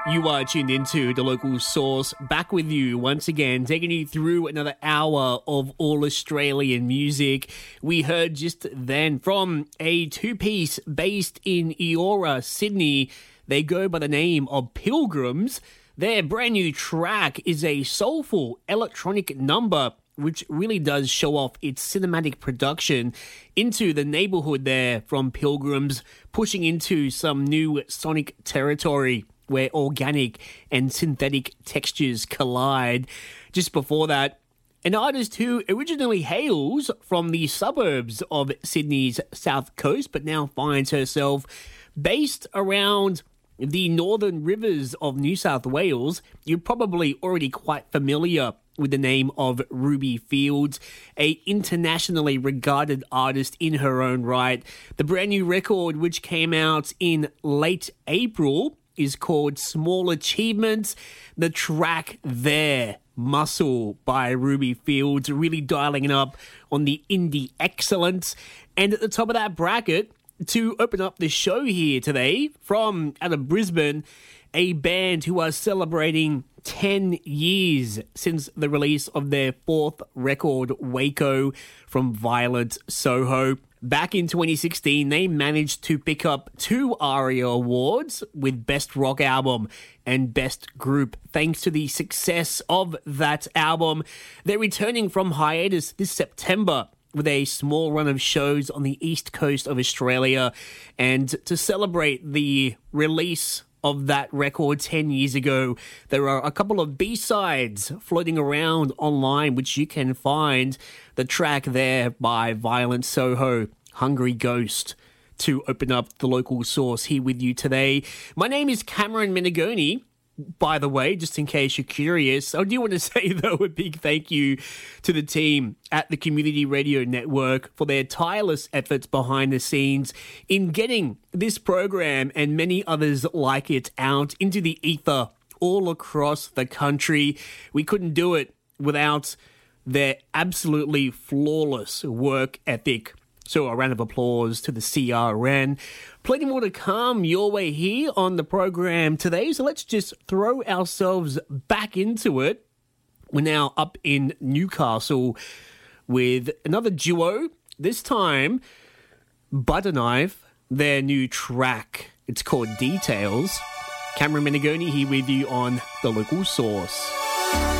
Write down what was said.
You are tuned into The Local Source, back with you once again, taking you through another hour of all Australian music. We heard just then from a two-piece based in Eora, Sydney. They go by the name of Pilgrims. Their brand new track is a soulful electronic number which really does show off its cinematic production into the neighborhood there from Pilgrims, pushing into some new sonic territory where organic and synthetic textures collide. Just before that, an artist who originally hails from the suburbs of Sydney's south coast, but now finds herself based around the northern rivers of New South Wales. You're probably already quite familiar with the name of Ruby Fields, a internationally regarded artist in her own right. The brand new record, which came out in late April, is called Small Achievements. The track there, Muscle by Ruby Fields, really dialing it up on the indie excellence. And at the top of that bracket, to open up the show here today, from out of Brisbane, a band who are celebrating 10 years since the release of their fourth record, Waco, from Violent Soho. Back in 2016, they managed to pick up 2 ARIA awards with Best Rock Album and Best Group. Thanks to the success of that album, they're returning from hiatus this September with a small run of shows on the east coast of Australia. And to celebrate the release of that record 10 years ago, there are a couple of B-sides floating around online, which you can find. The track there by Violent Soho, Hungry Ghost, to open up The Local Source here with you today. My name is Cameron Menegoni. By the way, just in case you're curious, I do want to say, though, a big thank you to the team at the Community Radio Network for their tireless efforts behind the scenes in getting this program and many others like it out into the ether all across the country. We couldn't do it without their absolutely flawless work ethic. So a round of applause to the CRN. Plenty more to come your way here on the program today, so let's just throw ourselves back into it. We're now up in Newcastle with another duo, this time Butter Knife, their new track. It's called Details. Cameron Menegoni here with you on The Local Source.